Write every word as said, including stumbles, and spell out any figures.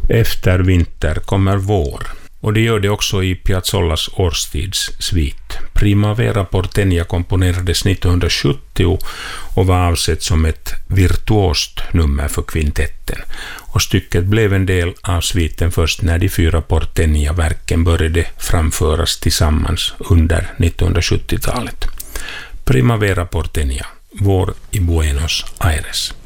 Efter vinter kommer vår. Och det gör det också i Piazzolas årstidssvit. Primavera Porteña komponerades nittonhundrasjuttio och var avsett som ett virtuost nummer för kvintetten. Och stycket blev en del av sviten först när de fyra Porteña-verken började framföras tillsammans under nittonhundrasjuttiotalet. Primavera Porteña, vår i Buenos Aires.